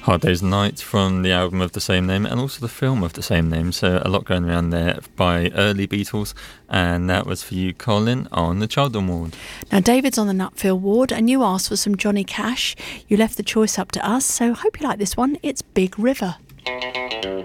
Hard Day's Night from the album of the same name and also the film of the same name, so a lot going around there by early Beatles, and that was for you, Colin, on the Children Ward. Now David's on the Nutfield Ward and you asked for some Johnny Cash. You left the choice up to us, so I hope you like this one. It's Big River.